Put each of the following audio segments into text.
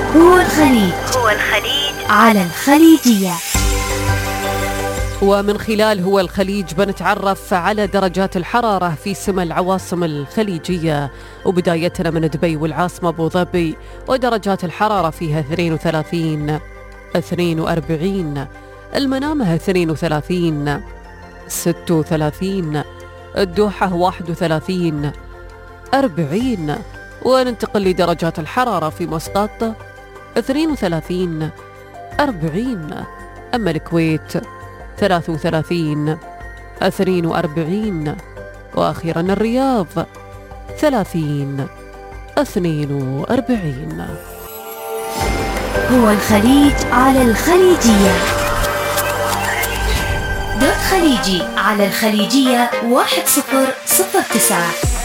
هو الخليج على الخليجية. ومن خلال هو الخليج بنتعرف على درجات الحرارة في سما العواصم الخليجية، وبدايتنا من دبي والعاصمة أبو ظبي، ودرجات الحرارة فيها 32 42، المنامة 32 36، الدوحة 31 40. وننتقل لدرجات الحرارة في مسقط 32 40، أما الكويت 33 42، وأخيرا الرياض 30 42. هو الخليج على الخليجية. دوت خليجي على الخليجية 1009.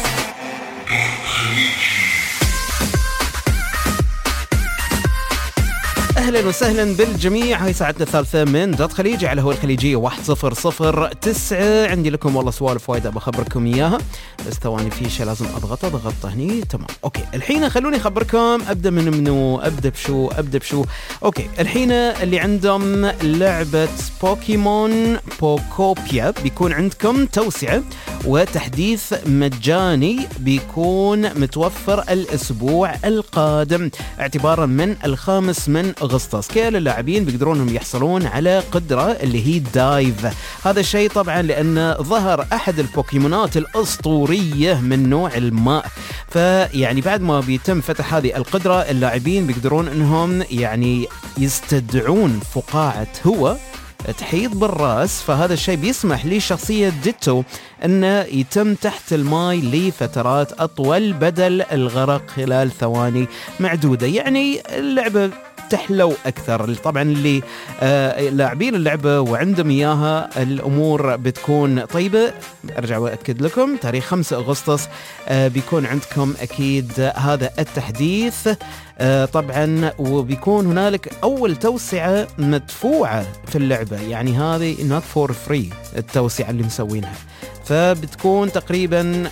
أهلا وسهلا بالجميع، هاي ساعتنا الثالثة من دوت خليجي على هو الخليجية 1009. عندي لكم والله سوالف وايد بخبركم إياها، بس ثواني في شيء لازم أضغط هني. تمام أوكي، الحين خلوني أخبركم. أبدأ من منو؟ أبدأ بشو؟ أوكي، الحين اللي عندهم لعبة بوكيمون بوكوبيا بيكون عندكم توسعة وتحديث مجاني بيكون متوفر الأسبوع القادم اعتبارا من 5 من أغسطس. كل اللاعبين بيقدرونهم يحصلون على قدرة اللي هي دايف. هذا الشيء طبعا لأن ظهر أحد البوكيمونات الأسطورية من نوع الماء، فيعني بعد ما بيتم فتح هذه القدرة اللاعبين بيقدرون أنهم يعني يستدعون فقاعة هو تحيط بالراس، فهذا الشيء بيسمح لشخصية ديتو أنه يتم تحت الماء لفترات أطول بدل الغرق خلال ثواني معدودة. يعني اللعبة تحلو أكثر. طبعا اللي لاعبين اللعبة وعندهم إياها الأمور بتكون طيبة. أرجع وأكد لكم تاريخ 5 أغسطس بيكون عندكم أكيد هذا التحديث طبعا، وبيكون هنالك أول توسعة مدفوعة في اللعبة. يعني هذه not for free التوسعة اللي مسوينها، فبتكون تقريبا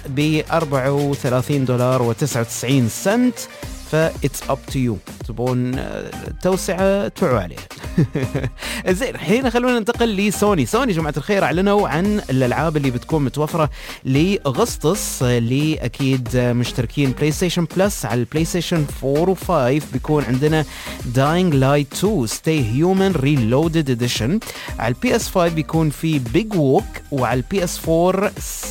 $34.99. فإتس أب تو يو، تبون توسعة تدفعوا عليها. زين، الحين خلونا ننتقل لسوني. جماعة الخير أعلنوا عن الألعاب اللي بتكون متوفرة لأغسطس لأكيد مشتركين بلاي ستيشن بلس. على البلاي ستيشن 4 و5 بيكون عندنا Dying Light 2 Stay Human Reloaded Edition. على البي اس 5 بيكون في Big Walk، وعلى البي اس 4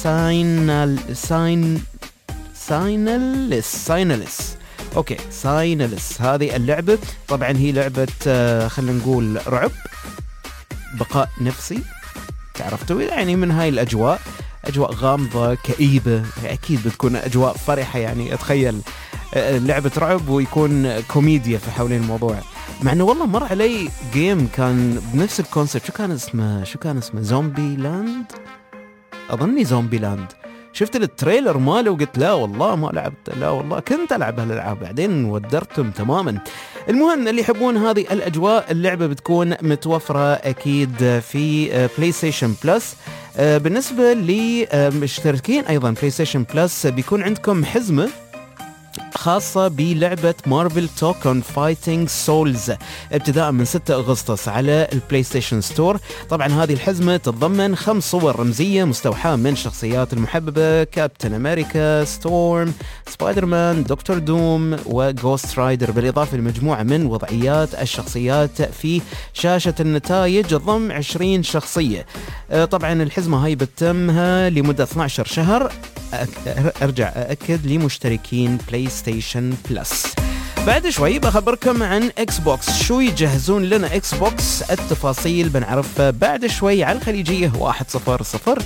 Signalis. اوكي، ساينلس. هذه اللعبة طبعا هي لعبة خلينا نقول رعب، بقاء نفسي، تعرفتوا يعني من هاي الأجواء، أجواء غامضة كئيبة. أكيد بتكون أجواء فرحة، يعني أتخيل لعبة رعب ويكون كوميديا في حوالين الموضوع. مع انه والله مر علي جيم كان بنفس الكونسبت. شو كان اسمه زومبي لاند، أظني زومبي لاند. شفت التريلر ماله وقلت لا والله ما لعبت، لا والله كنت ألعب هالألعاب، بعدين ودرتم تماما. المهم اللي يحبون هذه الأجواء اللعبة بتكون متوفرة أكيد في بلاي ستيشن بلس. بالنسبة لمشتركين أيضا بلاي ستيشن بلس بيكون عندكم حزمة خاصة بلعبة مارفل توكن فايتنج سولز ابتداء من 6 أغسطس على البلاي ستيشن ستور. طبعا هذه الحزمة تتضمن 5 صور رمزية مستوحاة من شخصيات المحببة كابتن أمريكا، ستورم، سبايدر مان، دكتور دوم، وغوست رايدر، بالإضافة لمجموعة من وضعيات الشخصيات في شاشة النتائج ضم 20 شخصية. طبعا الحزمة هاي بتتمها لمدة 12 شهر. أرجع أأكد لمشتركين بلاي ستيشن بلس. بعد شوي بخبركم عن اكس بوكس، شو يجهزون لنا اكس بوكس، التفاصيل بنعرفها بعد شوي على الخليجية 1009.